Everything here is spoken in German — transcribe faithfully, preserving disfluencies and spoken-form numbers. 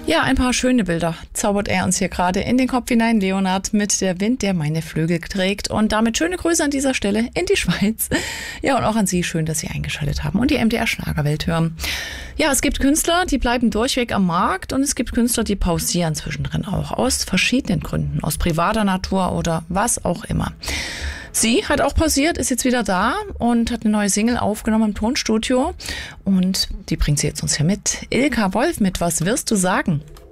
Ja, ein paar schöne Bilder zaubert er uns hier gerade in den Kopf hinein, Leonhard, mit Der Wind, der meine Flügel trägt. Und damit schöne Grüße an dieser Stelle in die Schweiz. Ja, und auch an Sie, schön, dass Sie eingeschaltet haben und die M D R Schlagerwelt hören. Ja, es gibt Künstler, die bleiben durchweg am Markt, und es gibt Künstler, die pausieren zwischendrin auch, aus verschiedenen Gründen, aus privater Natur oder was auch immer. Sie hat auch pausiert, ist jetzt wieder da und hat eine neue Single aufgenommen im Tonstudio. Und die bringt sie jetzt uns hier mit. Ilka Wolf mit Was wirst du sagen?